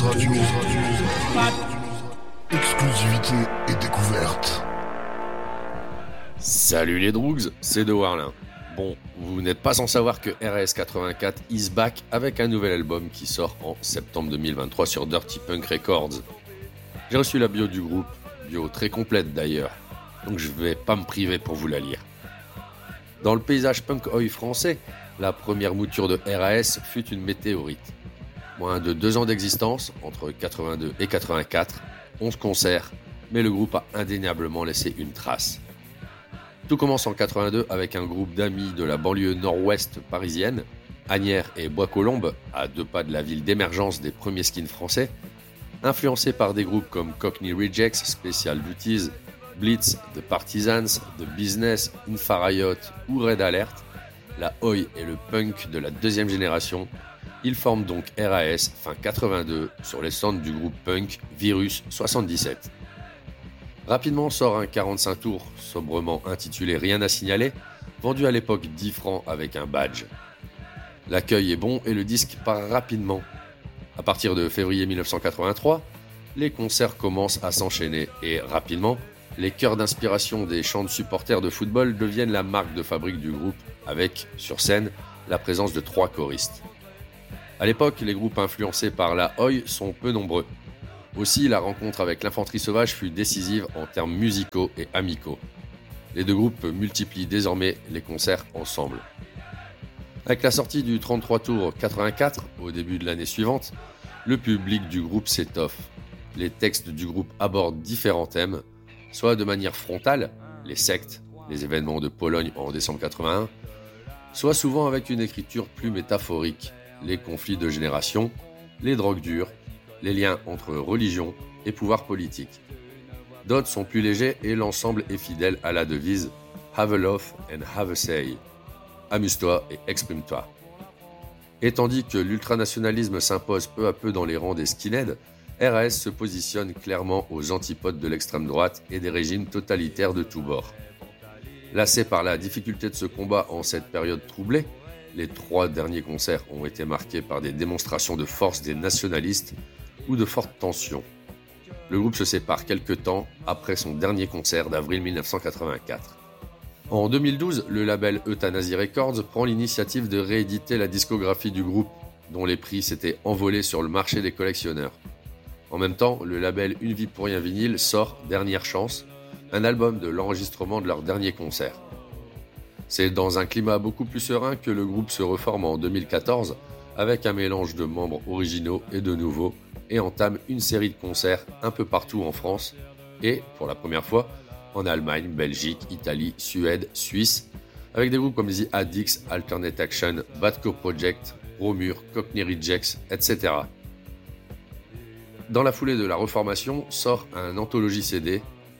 Radio. Exclusivité et découverte. Salut les Droogs, c'est De Warlin. Bon, vous n'êtes pas sans savoir que RS84 is back avec un nouvel album qui sort en septembre 2023 sur Dirty Punk Records. J'ai reçu la bio du groupe, bio très complète d'ailleurs, donc je vais pas me priver pour vous la lire. Dans le paysage punk oi français, la première mouture de RAS fut une météorite. Moins de 2 ans d'existence, entre 82 et 84, 11 concerts, mais le groupe a indéniablement laissé une trace. Tout commence en 82 avec un groupe d'amis de la banlieue nord-ouest parisienne, Asnières et Bois-Colombes, à 2 pas de la ville d'émergence des premiers skins français, influencés par des groupes comme Cockney Rejects, Special Duties, Blitz, The Partisans, The Business, Infariot ou Red Alert, la oi et le punk de la deuxième génération. Ils forment donc RAS fin 82 sur les cendres du groupe punk Virus 77. Rapidement sort un 45 tours sobrement intitulé Rien à signaler, vendu à l'époque 10 francs avec un badge. L'accueil est bon et le disque part rapidement. À partir de février 1983, les concerts commencent à s'enchaîner et rapidement, les chœurs d'inspiration des chants de supporters de football deviennent la marque de fabrique du groupe avec, sur scène, la présence de 3 choristes. À l'époque, les groupes influencés par la oi sont peu nombreux. Aussi, la rencontre avec l'Infanterie Sauvage fut décisive en termes musicaux et amicaux. Les 2 groupes multiplient désormais les concerts ensemble. Avec la sortie du 33 tours 84, au début de l'année suivante, le public du groupe s'étoffe. Les textes du groupe abordent différents thèmes, soit de manière frontale, les sectes, les événements de Pologne en décembre 81, soit souvent avec une écriture plus métaphorique, les conflits de génération, les drogues dures, les liens entre religion et pouvoir politique. D'autres sont plus légers et l'ensemble est fidèle à la devise « Have a love and have a say ». Amuse-toi et exprime-toi. Et tandis que l'ultranationalisme s'impose peu à peu dans les rangs des skinheads, RAS se positionne clairement aux antipodes de l'extrême droite et des régimes totalitaires de tous bords. Lassés par la difficulté de ce combat en cette période troublée, les 3 derniers concerts ont été marqués par des démonstrations de force des nationalistes ou de fortes tensions. Le groupe se sépare quelques temps après son dernier concert d'avril 1984. En 2012, le label Euthanasie Records prend l'initiative de rééditer la discographie du groupe, dont les prix s'étaient envolés sur le marché des collectionneurs. En même temps, le label Une vie pour rien vinyle sort Dernière chance, un album de l'enregistrement de leur dernier concert. C'est dans un climat beaucoup plus serein que le groupe se reforme en 2014 avec un mélange de membres originaux et de nouveaux et entame une série de concerts un peu partout en France et, pour la première fois, en Allemagne, Belgique, Italie, Suède, Suisse, avec des groupes comme The Addicts, Alternate Action, Bad Co Project, Romur, Cockney Rejects, etc. Dans la foulée de la reformation sort un anthologie CD,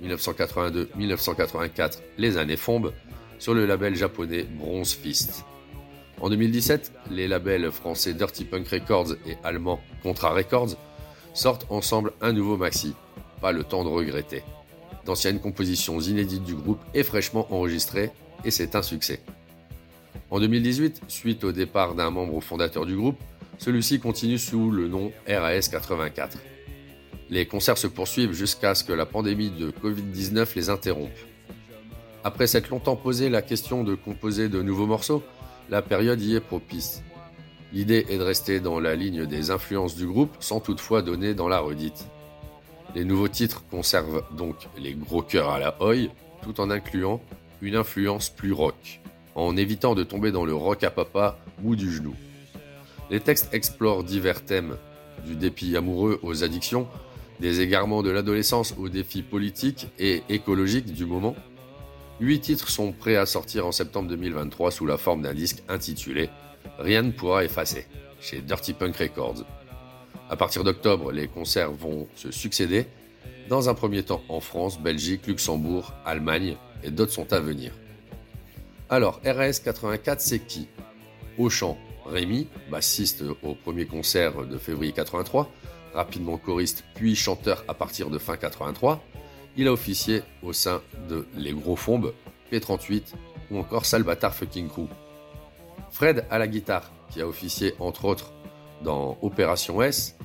1982-1984, Les années Fombes, sur le label japonais Bronze Fist. En 2017, les labels français Dirty Punk Records et allemands Contra Records sortent ensemble un nouveau maxi, Pas le temps de regretter. D'anciennes compositions inédites du groupe et fraîchement enregistrées, et c'est un succès. En 2018, suite au départ d'un membre fondateur du groupe, celui-ci continue sous le nom RAS84. Les concerts se poursuivent jusqu'à ce que la pandémie de Covid-19 les interrompe. Après s'être longtemps posé la question de composer de nouveaux morceaux, la période y est propice. L'idée est de rester dans la ligne des influences du groupe sans toutefois donner dans la redite. Les nouveaux titres conservent donc les gros chœurs à la oi, tout en incluant une influence plus rock, en évitant de tomber dans le rock à papa ou du genou. Les textes explorent divers thèmes, du dépit amoureux aux addictions, des égarements de l'adolescence aux défis politiques et écologiques du moment. 8 titres sont prêts à sortir en septembre 2023 sous la forme d'un disque intitulé « Rien ne pourra effacer » chez Dirty Punk Records. À partir d'octobre, les concerts vont se succéder, dans un premier temps en France, Belgique, Luxembourg, Allemagne, et d'autres sont à venir. Alors, RAS84, c'est qui ? Au chant, Rémi, bassiste au premier concert de février 83, rapidement choriste puis chanteur à partir de fin 83, il a officié au sein de Les Gros Fombes, P38 ou encore Salvatore Fucking Crew. Fred à la guitare, qui a officié entre autres dans Opération S,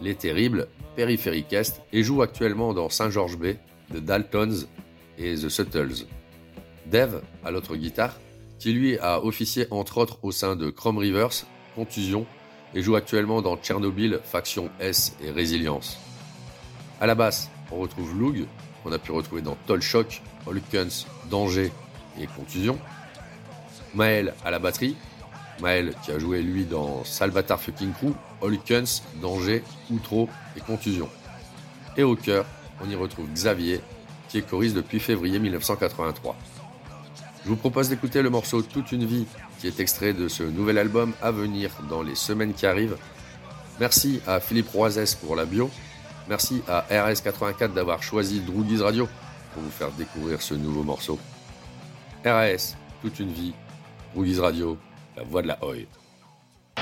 Les Terribles, Periphery Est et joue actuellement dans Saint George Bay, The Daltons et The Suttles. Dave, à l'autre guitare, qui lui a officié entre autres au sein de Chrome Rivers, Contusion, et joue actuellement dans Tchernobyl, Faction S et Résilience. À la basse, on retrouve Loog, qu'on a pu retrouver dans Toll Shock, Holkens, Danger et Contusion. Maël à la batterie, Maël qui a joué lui dans Salvatore Fucking Crew, Holkens, Danger, Outro et Contusion. Et au chœur, on y retrouve Xavier, qui est choriste depuis février 1983. Je vous propose d'écouter le morceau Toute une vie, qui est extrait de ce nouvel album à venir dans les semaines qui arrivent. Merci à Philippe Roisès pour la bio. Merci à RAS84 d'avoir choisi Droogies Radio pour vous faire découvrir ce nouveau morceau. RAS, Toute une vie, Droogies Radio, la voix de la Oi.